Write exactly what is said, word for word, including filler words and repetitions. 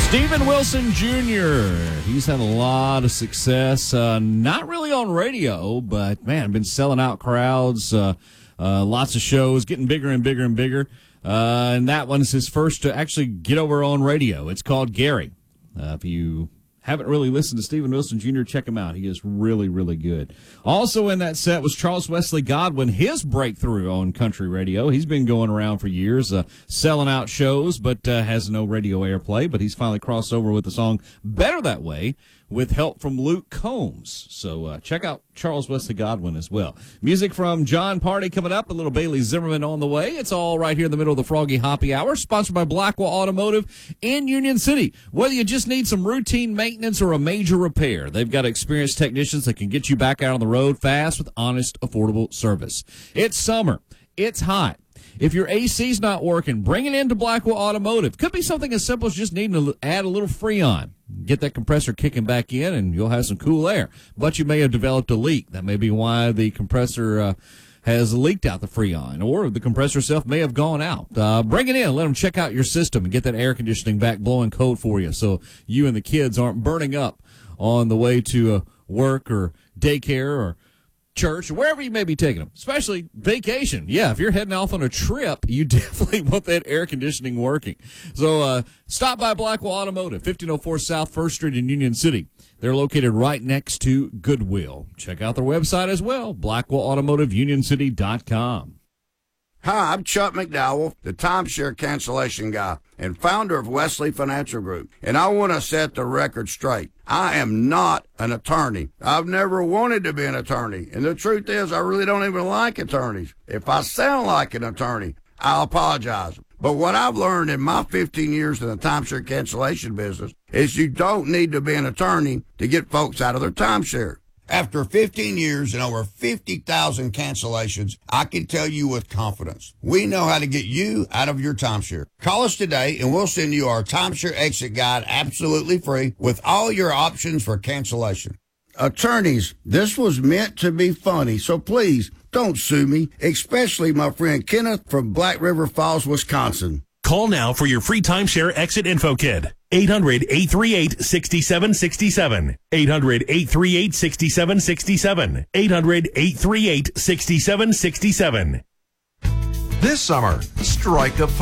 Steven Wilson Junior He's had a lot of success, uh, not really on radio, but, man, been selling out crowds, uh, uh, lots of shows, getting bigger and bigger and bigger. Uh, and that one's his first to actually get over on radio. It's called Gary. Uh, if you haven't really listened to Steven Wilson Junior, check him out. He is really, really good. Also in that set was Charles Wesley Godwin, his breakthrough on country radio. He's been going around for years, uh, selling out shows, but uh, has no radio airplay. But he's finally crossed over with the song Better That Way with help from Luke Combs. So uh, check out Charles Wesley Godwin as well. Music from John Party coming up, a little Bailey Zimmerman on the way. It's all right here in the middle of the Froggy Hoppy Hour, sponsored by Blackwell Automotive in Union City. Whether you just need some routine maintenance or a major repair, they've got experienced technicians that can get you back out on the road fast with honest, affordable service. It's summer. It's hot. If your A C's not working, bring it into Blackwell Automotive. Could be something as simple as just needing to add a little Freon. Get that compressor kicking back in, and you'll have some cool air. But you may have developed a leak. That may be why the compressor uh, has leaked out the Freon, or the compressor itself may have gone out. Uh, bring it in. Let them check out your system and get that air conditioning back blowing cold for you so you and the kids aren't burning up on the way to uh, work or daycare or church, or wherever you may be taking them, especially vacation. Yeah, if you're heading off on a trip, you definitely want that air conditioning working. So uh, stop by Blackwell Automotive, fifteen oh four South First Street in Union City. They're located right next to Goodwill. Check out their website as well, blackwell automotive union city dot com. Hi, I'm Chuck McDowell, the timeshare cancellation guy and founder of Wesley Financial Group, and I want to set the record straight. I am not an attorney. I've never wanted to be an attorney, and the truth is I really don't even like attorneys. If I sound like an attorney, I'll apologize. But what I've learned in my fifteen years in the timeshare cancellation business is you don't need to be an attorney to get folks out of their timeshare. After fifteen years and over fifty thousand cancellations, I can tell you with confidence, we know how to get you out of your timeshare. Call us today and we'll send you our timeshare exit guide absolutely free with all your options for cancellation. Attorneys, this was meant to be funny, so please don't sue me, especially my friend Kenneth from Black River Falls, Wisconsin. Call now for your free timeshare exit info kit. eight hundred, eight three eight, six seven six seven. eight hundred, eight three eight, six seven six seven. eight hundred, eight three eight, six seven six seven. This summer, strike a